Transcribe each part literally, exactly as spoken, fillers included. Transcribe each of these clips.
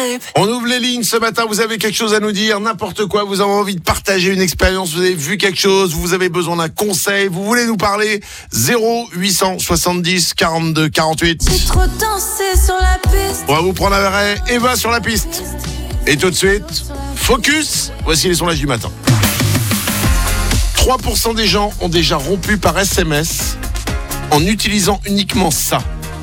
On ouvre les lignes ce matin, vous avez quelque chose à nous dire, n'importe quoi, vous avez envie de partager une expérience, vous avez vu quelque chose, vous avez besoin d'un conseil, vous voulez nous parler, zéro huit cent soixante-dix quarante-deux quarante-huit. C'est trop dansé sur la piste. On va vous prendre un arrêt, Eva sur la piste. Et tout de suite, focus, voici les sondages du matin. trois pour cent des gens ont déjà rompu par S M S en utilisant uniquement ça.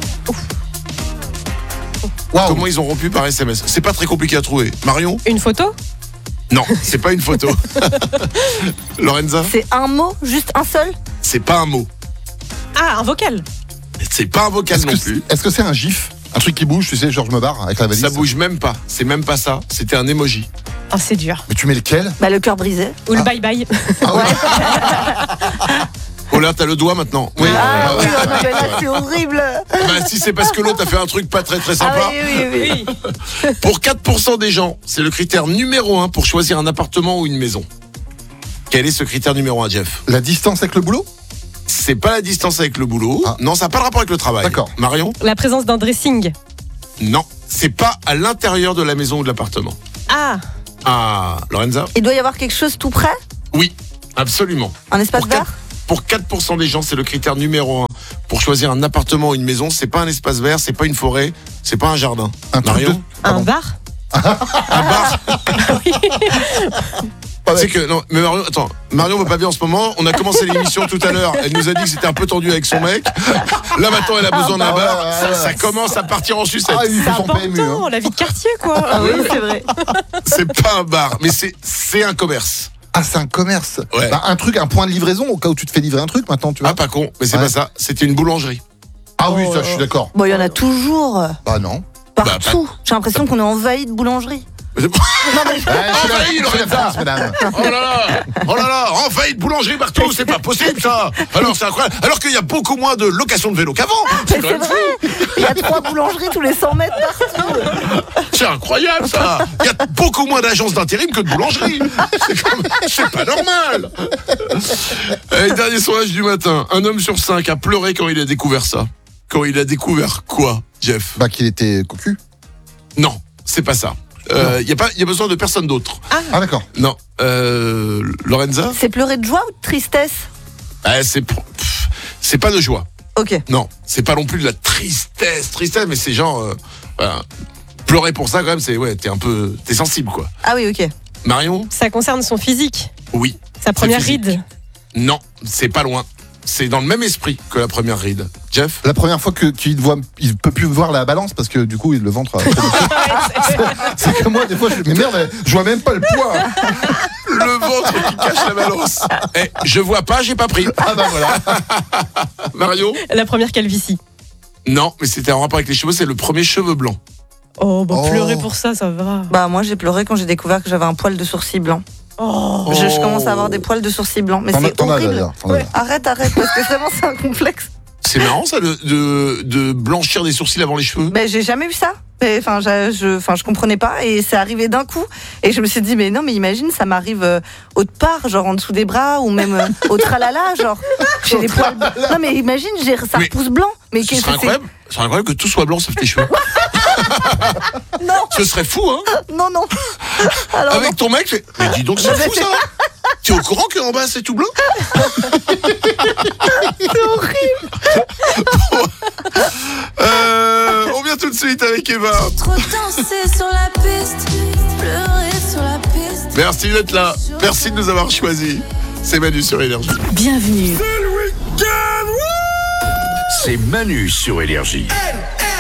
Wow. Comment ils ont rompu par S M S? C'est pas très compliqué à trouver. Marion? Une photo? Non, c'est pas une photo. Lorenza? C'est un mot, juste un seul? C'est pas un mot. Ah, un vocal? C'est pas un vocal est-ce non que plus. Est-ce que c'est un gif? Un truc qui bouge, tu sais, genre je me barre avec la valise? Ça bouge même pas, c'est même pas ça. C'était un emoji. Oh, c'est dur. Mais tu mets lequel? Bah le cœur brisé. Ou le Ah. bye-bye. Ah ouais. Oh là, t'as le doigt maintenant. Oui. Ah Euh, oui, non, mais là c'est horrible. Bah si c'est parce que l'autre a fait un truc pas très très Ah sympa. oui, oui, oui. Oui. Pour quatre pour cent des gens, c'est le critère numéro un pour choisir un appartement ou une maison. Quel est ce critère numéro un, Jeff? La distance avec le boulot? C'est pas la distance avec le boulot. Ah. Non, ça n'a pas de rapport avec le travail. D'accord. Marion? La présence d'un dressing. Non, c'est pas à l'intérieur de la maison ou de l'appartement. Ah, Ah, Lorenza? Il doit y avoir quelque chose tout près? Oui, absolument. Un espace Pour vert? quatre, pour quatre pour cent des gens, c'est le critère numéro un pour choisir un appartement ou une maison. C'est pas un espace vert, c'est pas une forêt, c'est pas un jardin. Un truc Marion? de- un Pardon. bar? Un bar? C'est que non, mais Marion, attends, Marion va pas bien en ce moment. On a commencé l'émission tout à l'heure. Elle nous a dit que c'était un peu tendu avec son mec. Là maintenant, elle a besoin d'un bah bar. ouais, Ça, ouais. ça commence à partir en sucette. Ah, il C'est faut son P M U. important, hein. la vie de quartier, quoi. Ah oui, c'est vrai. C'est pas un bar, mais c'est c'est un commerce. Ah, c'est un commerce. Ouais. Bah, un truc, un point de livraison au cas où tu te fais livrer un truc maintenant, tu vois. Ah pas con, mais c'est Ouais. pas ça. C'était une boulangerie. Ah oui, Oh, ça, je suis d'accord. Bon, il y en a toujours, euh, Bah non. partout. J'ai l'impression qu'on est envahi de boulangeries. Ouais, Envahi, c'est la Lorenza. France, mesdames. Oh là là, oh là là, envahi de boulangerie partout, c'est pas possible ça. Alors c'est incroyable. Alors qu'il y a beaucoup moins de location de vélo qu'avant. C'est Mais quand c'est même vrai. Il y a trois boulangeries tous les cent mètres partout. C'est incroyable ça. Il y a beaucoup moins d'agences d'intérim que de boulangeries. C'est, quand même- c'est pas normal. Allez, dernier sondage du matin. Un homme sur cinq a pleuré quand il a découvert ça. Quand il a découvert quoi, Jeff? Bah, qu'il était cocu. Non, c'est pas ça. Il euh, y a pas, y a besoin de personne d'autre. Ah, d'accord. Non. Euh, Lorenza? C'est pleurer de joie ou de tristesse? Ah, c'est, pff, c'est pas de joie. Ok. Non, c'est pas non plus de la tristesse, tristesse, mais c'est genre euh, voilà. Pleurer pour ça quand même, c'est ouais, t'es un peu, t'es sensible quoi. Ah oui, ok. Marion? Ça concerne son physique. Oui. Sa première physique. ride. Non, c'est pas loin. C'est dans le même esprit que la première ride. Jeff? La première fois que qu'il voit, il peut plus voir la balance parce que du coup, il le ventre. a- C'est que moi, des fois, je mais merde, je vois même pas le poids. Le ventre qui cache la balance. Eh, je vois pas, j'ai pas pris. Ah bah voilà. Mario? La première calvitie. Non, mais c'était en rapport avec les cheveux, c'est le premier cheveu blanc. Oh, bah Oh. pleurer pour ça, ça va. Bah moi j'ai pleuré quand j'ai découvert que j'avais un poil de sourcil blanc. Oh. Je, je commence à avoir des poils de sourcils blancs, mais T'en as- c'est t'en as horrible. d'ailleurs. t'en as. Ouais, arrête, arrête, parce que vraiment c'est un complexe. C'est marrant ça de, de, de blanchir des sourcils avant les cheveux. Mais j'ai jamais eu ça. Mais, Enfin, je, je, enfin, je comprenais pas et c'est arrivé d'un coup. Et je me suis dit, mais non, mais imagine, ça m'arrive euh, autre part, genre en dessous des bras ou même euh, au tralala, genre j'ai des poils. Non, mais imagine, j'ai, ça Mais repousse blanc. Mais Ce qu'est-ce serait que c'est? incroyable, ce serait incroyable que tout soit blanc sauf tes cheveux. Non, Ce serait fou, hein. non, non. Alors, Avec ton mec, c'est- mais dis donc, c'est fou ça. T'es au courant qu'en bas c'est tout blanc? c'est horrible. euh, On vient tout de suite avec Eva. Trop dansé sur la piste. Pleurer sur la piste. Merci d'être là. Merci de nous avoir choisis. C'est Manu sur Énergie. Bienvenue. C'est Manu sur Énergie.